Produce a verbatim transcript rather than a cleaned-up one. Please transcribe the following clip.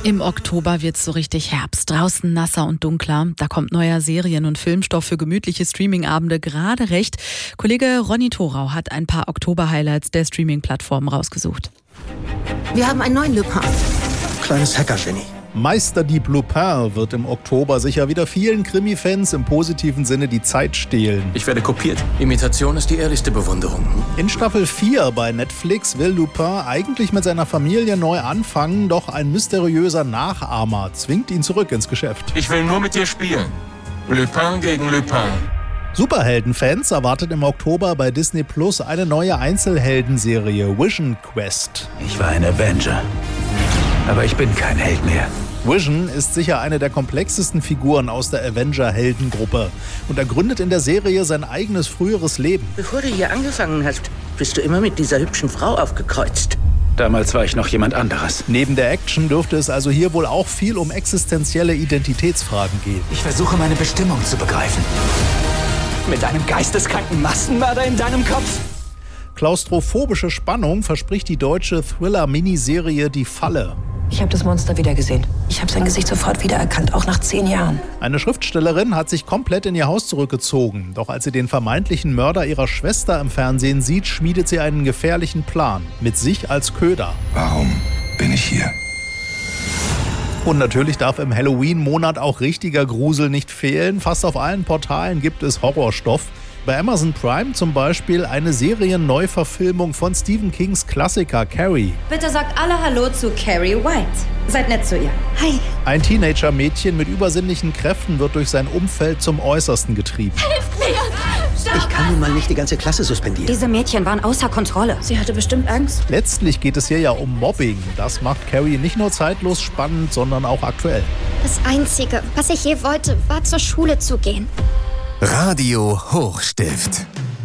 Im Oktober wird's so richtig Herbst. Draußen nasser und dunkler. Da kommt neuer Serien- und Filmstoff für gemütliche Streamingabende gerade recht. Kollege Ronny Thorau hat ein paar Oktober-Highlights der Streaming-Plattformen rausgesucht. Wir haben einen neuen Lupin. Kleines Hacker-Genie. Meisterdieb Lupin wird im Oktober sicher wieder vielen Krimi-Fans im positiven Sinne die Zeit stehlen. Ich werde kopiert. Imitation ist die ehrlichste Bewunderung. In Staffel vier bei Netflix will Lupin eigentlich mit seiner Familie neu anfangen, doch ein mysteriöser Nachahmer zwingt ihn zurück ins Geschäft. Ich will nur mit dir spielen. Lupin gegen Lupin. Superheldenfans erwartet im Oktober bei Disney Plus eine neue Einzelheldenserie, Vision Quest. Ich war ein Avenger, aber ich bin kein Held mehr. Vision ist sicher eine der komplexesten Figuren aus der Avenger-Heldengruppe und er gründet in der Serie sein eigenes früheres Leben. Bevor du hier angefangen hast, bist du immer mit dieser hübschen Frau aufgekreuzt. Damals war ich noch jemand anderes. Neben der Action dürfte es also hier wohl auch viel um existenzielle Identitätsfragen gehen. Ich versuche meine Bestimmung zu begreifen. Mit einem geisteskranken Massenmörder in deinem Kopf? Klaustrophobische Spannung verspricht die deutsche Thriller-Miniserie Die Falle. Ich habe das Monster wiedergesehen. Ich habe sein Gesicht sofort wiedererkannt, auch nach zehn Jahren. Eine Schriftstellerin hat sich komplett in ihr Haus zurückgezogen. Doch als sie den vermeintlichen Mörder ihrer Schwester im Fernsehen sieht, schmiedet sie einen gefährlichen Plan. Mit sich als Köder. Warum bin ich hier? Und natürlich darf im Halloween-Monat auch richtiger Grusel nicht fehlen. Fast auf allen Portalen gibt es Horrorstoff. Bei Amazon Prime zum Beispiel eine Serienneuverfilmung von Stephen Kings Klassiker Carrie. Bitte sagt alle Hallo zu Carrie White. Seid nett zu ihr. Hi. Ein Teenager-Mädchen mit übersinnlichen Kräften wird durch sein Umfeld zum Äußersten getrieben. Hilft mir! Ich kann nun mal nicht die ganze Klasse suspendieren. Diese Mädchen waren außer Kontrolle. Sie hatte bestimmt Angst. Letztlich geht es hier ja um Mobbing. Das macht Carrie nicht nur zeitlos spannend, sondern auch aktuell. Das Einzige, was ich je wollte, war zur Schule zu gehen. Radio Hochstift.